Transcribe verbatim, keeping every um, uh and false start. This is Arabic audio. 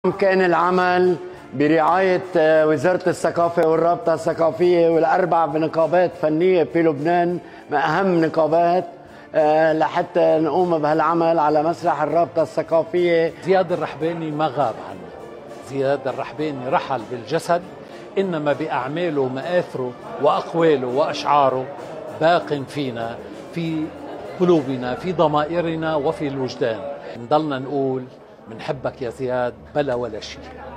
كان العمل برعاية وزارة الثقافة والرابطة الثقافية والأربع نقابات فنية في لبنان، من أهم نقابات، لحتى نقوم بهالعمل على مسرح الرابطة الثقافية. زياد الرحباني ما غاب عنا، زياد الرحباني رحل بالجسد، إنما بأعماله ومآثره وأقواله وأشعاره باق فينا، في قلوبنا، في ضمائرنا وفي الوجدان. نضلنا نقول منحبك يا زياد بلا ولا شيء.